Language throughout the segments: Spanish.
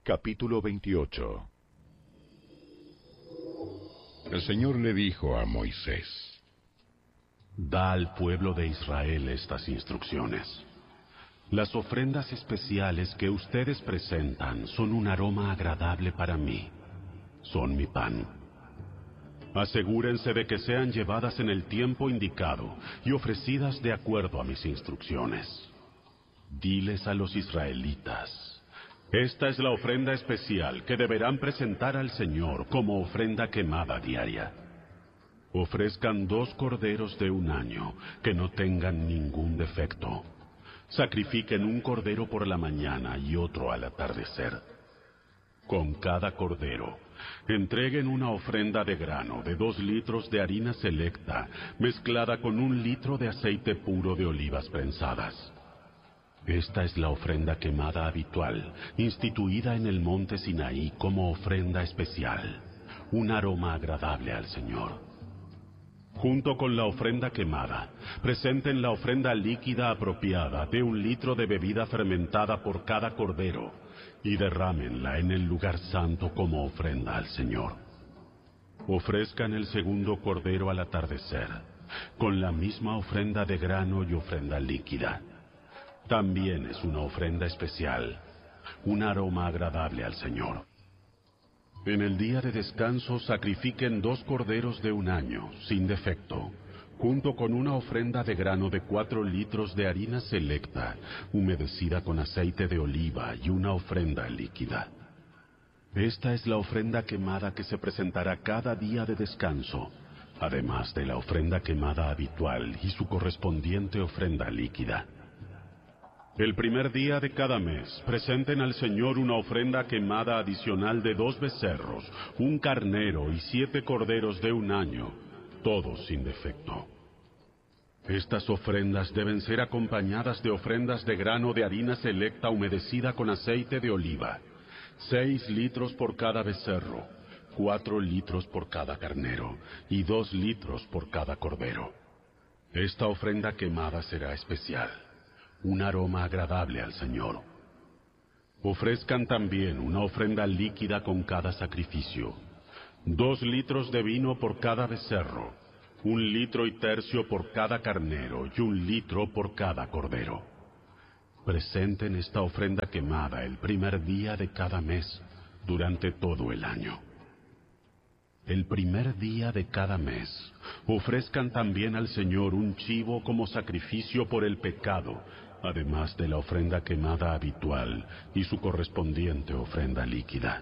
Capítulo 28. El Señor le dijo a Moisés: Da al pueblo de Israel estas instrucciones. Las ofrendas especiales que ustedes presentan son un aroma agradable para mí. Son mi pan. Asegúrense de que sean llevadas en el tiempo indicado y ofrecidas de acuerdo a mis instrucciones. Diles a los israelitas: esta es la ofrenda especial que deberán presentar al Señor como ofrenda quemada diaria. Ofrezcan 2 corderos de 1 año que no tengan ningún defecto. Sacrifiquen un cordero por la mañana y otro al atardecer. Con cada cordero, entreguen una ofrenda de grano de 2 litros de harina selecta mezclada con 1 litro de aceite puro de olivas prensadas. Esta es la ofrenda quemada habitual, instituida en el monte Sinaí como ofrenda especial, un aroma agradable al Señor. Junto con la ofrenda quemada, presenten la ofrenda líquida apropiada de 1 litro de bebida fermentada por cada cordero y derrámenla en el lugar santo como ofrenda al Señor. Ofrezcan el segundo cordero al atardecer, con la misma ofrenda de grano y ofrenda líquida. También es una ofrenda especial, un aroma agradable al Señor. En el día de descanso sacrifiquen 2 corderos de 1 año, sin defecto, junto con una ofrenda de grano de 4 litros de harina selecta, humedecida con aceite de oliva y una ofrenda líquida. Esta es la ofrenda quemada que se presentará cada día de descanso, además de la ofrenda quemada habitual y su correspondiente ofrenda líquida. El primer día de cada mes, presenten al Señor una ofrenda quemada adicional de 2 becerros, 1 carnero y 7 corderos de 1 año, todos sin defecto. Estas ofrendas deben ser acompañadas de ofrendas de grano de harina selecta humedecida con aceite de oliva, 6 litros por cada becerro, 4 litros por cada carnero y 2 litros por cada cordero. Esta ofrenda quemada será especial, un aroma agradable al Señor. Ofrezcan también una ofrenda líquida con cada sacrificio, 2 litros de vino por cada becerro, 1 litro y tercio por cada carnero y 1 litro por cada cordero. Presenten esta ofrenda quemada el primer día de cada mes, durante todo el año. El primer día de cada mes, ofrezcan también al Señor un chivo como sacrificio por el pecado, además de la ofrenda quemada habitual y su correspondiente ofrenda líquida.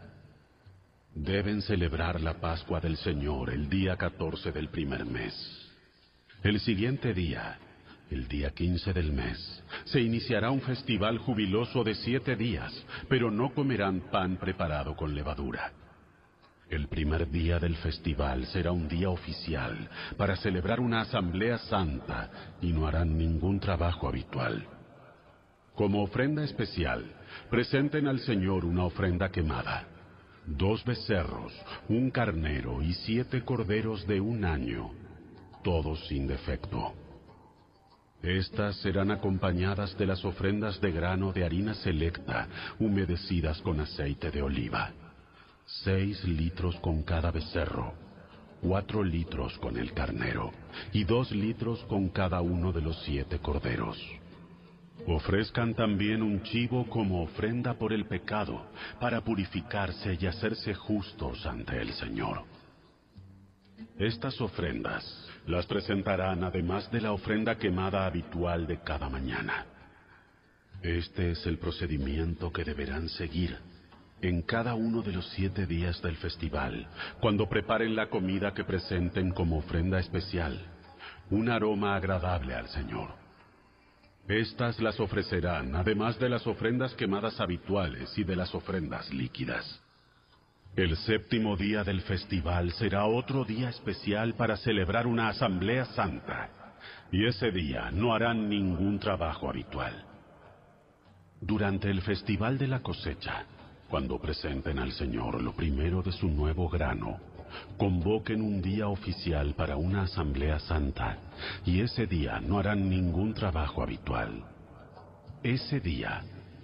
Deben celebrar la Pascua del Señor el día 14 del primer mes. El siguiente día, el día 15 del mes, se iniciará un festival jubiloso de 7 días, pero no comerán pan preparado con levadura. El primer día del festival será un día oficial para celebrar una asamblea santa y no harán ningún trabajo habitual. Como ofrenda especial, presenten al Señor una ofrenda quemada, 2 becerros, 1 carnero y 7 corderos de 1 año, todos sin defecto. Estas serán acompañadas de las ofrendas de grano de harina selecta, humedecidas con aceite de oliva. 6 litros con cada becerro, 4 litros con el carnero, y 2 litros con cada uno de los 7 corderos. Ofrezcan también un chivo como ofrenda por el pecado, para purificarse y hacerse justos ante el Señor. Estas ofrendas las presentarán además de la ofrenda quemada habitual de cada mañana. Este es el procedimiento que deberán seguir en cada uno de los 7 días del festival, cuando preparen la comida que presenten como ofrenda especial, un aroma agradable al Señor. Estas las ofrecerán, además de las ofrendas quemadas habituales y de las ofrendas líquidas. El 7º día del festival será otro día especial para celebrar una asamblea santa, y ese día no harán ningún trabajo habitual. Durante el festival de la cosecha, cuando presenten al Señor lo primero de su nuevo grano, convoquen un día oficial para una asamblea santa, y ese día no harán ningún trabajo habitual. Ese día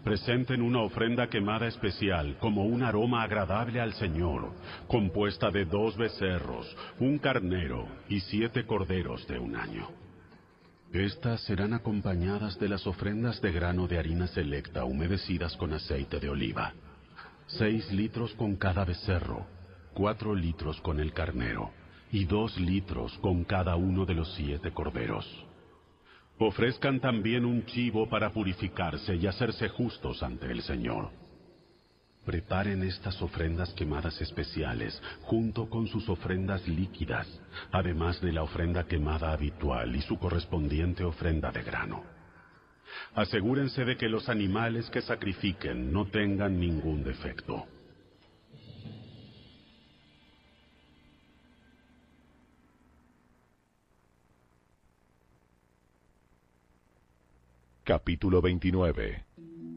presenten una ofrenda quemada especial como un aroma agradable al Señor, compuesta de 2 becerros, un carnero y 7 corderos de un año. Estas serán acompañadas de las ofrendas de grano de harina selecta humedecidas con aceite de oliva. 6 litros con cada becerro, 4 litros con el carnero, y 2 litros con cada uno de los 7 corderos. Ofrezcan también un chivo para purificarse y hacerse justos ante el Señor. Preparen estas ofrendas quemadas especiales junto con sus ofrendas líquidas, además de la ofrenda quemada habitual y su correspondiente ofrenda de grano. Asegúrense de que los animales que sacrifiquen no tengan ningún defecto. Capítulo 29.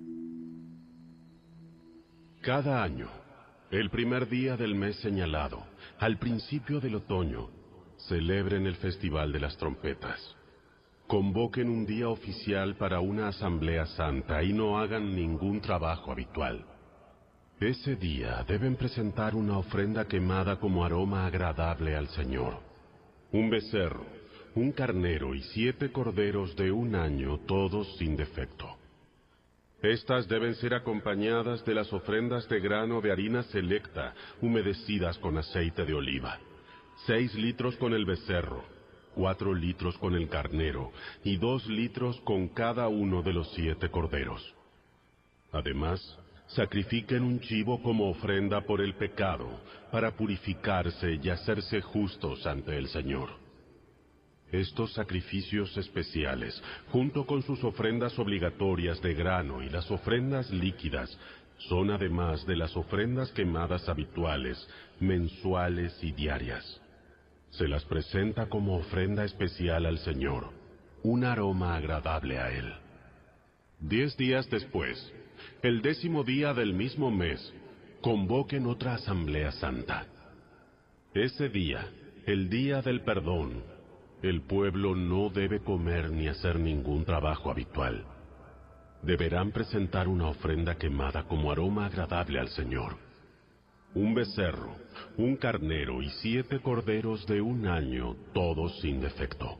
Cada año, el primer día del mes señalado, al principio del otoño, celebren el Festival de las Trompetas. Convoquen un día oficial para una asamblea santa y no hagan ningún trabajo habitual. Ese día deben presentar una ofrenda quemada como aroma agradable al Señor. Un becerro, un carnero y 7 corderos de un año, todos sin defecto. Estas deben ser acompañadas de las ofrendas de grano de harina selecta, humedecidas con aceite de oliva. 6 litros con el becerro, 4 litros con el carnero, y 2 litros con cada uno de los 7 corderos. Además, sacrifiquen un chivo como ofrenda por el pecado, para purificarse y hacerse justos ante el Señor. Estos sacrificios especiales, junto con sus ofrendas obligatorias de grano y las ofrendas líquidas, son además de las ofrendas quemadas habituales, mensuales y diarias. Se las presenta como ofrenda especial al Señor, un aroma agradable a Él. 10 días después, el 10º día del mismo mes, convoquen otra asamblea santa. Ese día, el día del perdón, el pueblo no debe comer ni hacer ningún trabajo habitual. Deberán presentar una ofrenda quemada como aroma agradable al Señor. Un becerro, un carnero y 7 corderos de un año, todos sin defecto.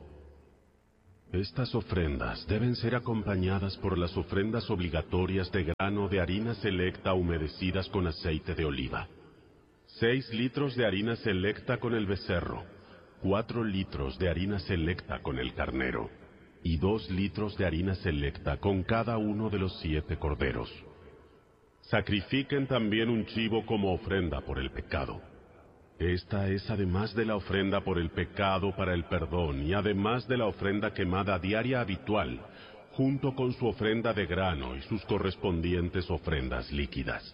Estas ofrendas deben ser acompañadas por las ofrendas obligatorias de grano de harina selecta humedecidas con aceite de oliva. 6 litros de harina selecta con el becerro, 4 litros de harina selecta con el carnero, y 2 litros de harina selecta con cada uno de los 7 corderos. Sacrifiquen también un chivo como ofrenda por el pecado. Esta es además de la ofrenda por el pecado para el perdón y además de la ofrenda quemada diaria habitual, junto con su ofrenda de grano y sus correspondientes ofrendas líquidas.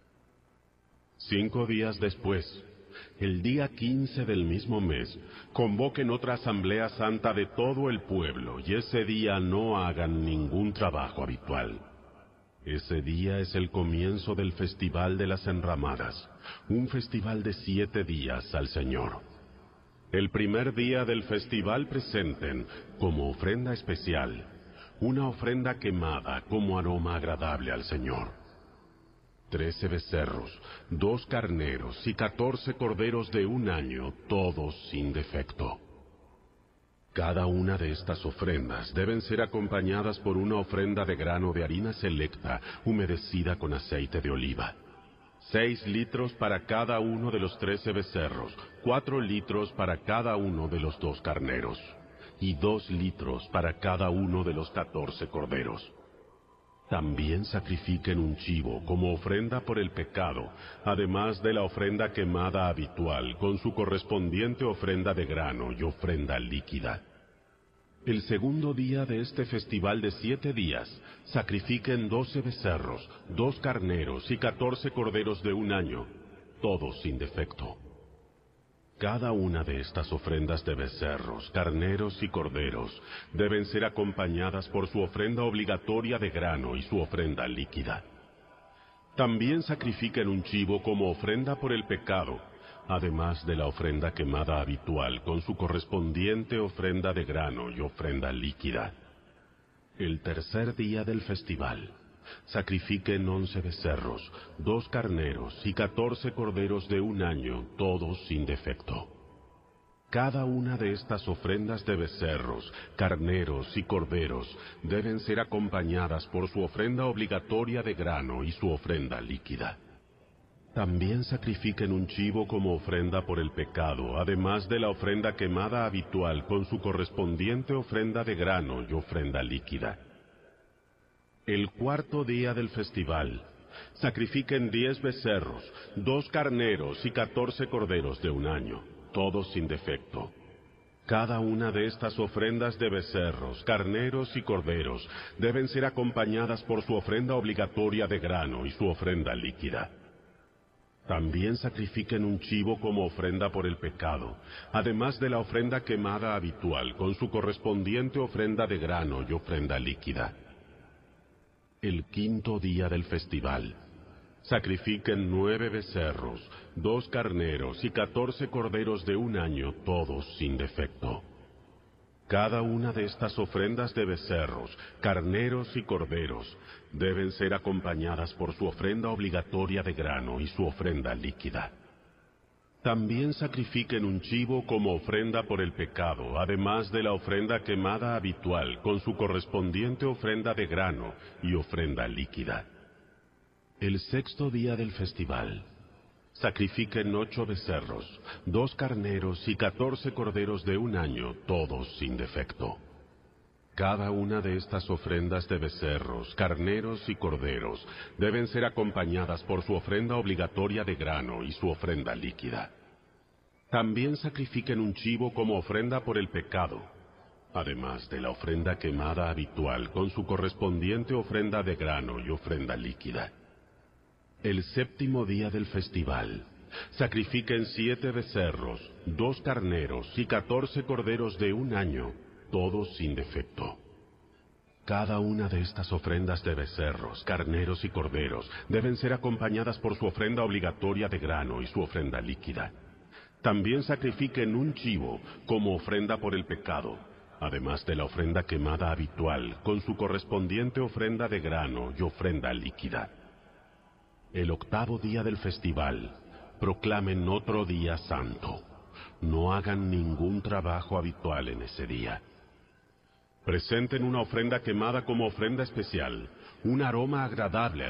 5 días después, el día 15 del mismo mes, convoquen otra asamblea santa de todo el pueblo y ese día no hagan ningún trabajo habitual. Ese día es el comienzo del Festival de las Enramadas, un festival de 7 días al Señor. El primer día del festival presenten, como ofrenda especial, una ofrenda quemada como aroma agradable al Señor. 13 becerros, 2 carneros y 14 corderos de un año, todos sin defecto. Cada una de estas ofrendas deben ser acompañadas por una ofrenda de grano de harina selecta, humedecida con aceite de oliva. 6 litros para cada uno de los 13 becerros, 4 litros para cada uno de los 2 carneros, y 2 litros para cada uno de los 14 corderos. También sacrifiquen un chivo como ofrenda por el pecado, además de la ofrenda quemada habitual, con su correspondiente ofrenda de grano y ofrenda líquida. El segundo día de este festival de 7 días, sacrifiquen 12 becerros, 2 carneros y 14 corderos de un año, todos sin defecto. Cada una de estas ofrendas de becerros, carneros y corderos deben ser acompañadas por su ofrenda obligatoria de grano y su ofrenda líquida. También sacrifiquen un chivo como ofrenda por el pecado, además de la ofrenda quemada habitual con su correspondiente ofrenda de grano y ofrenda líquida. El tercer día del festival, Sacrifiquen 11 becerros, 2 carneros y 14 corderos de un año, todos sin defecto. Cada una de estas ofrendas de becerros, carneros y corderos deben ser acompañadas por su ofrenda obligatoria de grano y su ofrenda líquida. También sacrifiquen un chivo como ofrenda por el pecado, además de la ofrenda quemada habitual con su correspondiente ofrenda de grano y ofrenda líquida. El cuarto día del festival, sacrifiquen 10 becerros, 2 carneros y 14 corderos de un año, todos sin defecto. Cada una de estas ofrendas de becerros, carneros y corderos deben ser acompañadas por su ofrenda obligatoria de grano y su ofrenda líquida. También sacrifiquen un chivo como ofrenda por el pecado, además de la ofrenda quemada habitual con su correspondiente ofrenda de grano y ofrenda líquida. El quinto día del festival, sacrifiquen 9 becerros, 2 carneros y 14 corderos de un año, todos sin defecto. Cada una de estas ofrendas de becerros, carneros y corderos deben ser acompañadas por su ofrenda obligatoria de grano y su ofrenda líquida. También sacrifiquen un chivo como ofrenda por el pecado, además de la ofrenda quemada habitual con su correspondiente ofrenda de grano y ofrenda líquida. El sexto día del festival, sacrifiquen 8 becerros, 2 carneros y 14 corderos de un año, todos sin defecto. Cada una de estas ofrendas de becerros, carneros y corderos deben ser acompañadas por su ofrenda obligatoria de grano y su ofrenda líquida. También sacrifiquen un chivo como ofrenda por el pecado, además de la ofrenda quemada habitual con su correspondiente ofrenda de grano y ofrenda líquida. El séptimo día del festival, sacrifiquen 7 becerros, 2 carneros y 14 corderos de un año, todos sin defecto. Cada una de estas ofrendas de becerros, carneros y corderos deben ser acompañadas por su ofrenda obligatoria de grano y su ofrenda líquida. También sacrifiquen un chivo como ofrenda por el pecado, además de la ofrenda quemada habitual con su correspondiente ofrenda de grano y ofrenda líquida. El octavo día del festival, proclamen otro día santo. No hagan ningún trabajo habitual en ese día. Presenten una ofrenda quemada como ofrenda especial, un aroma agradable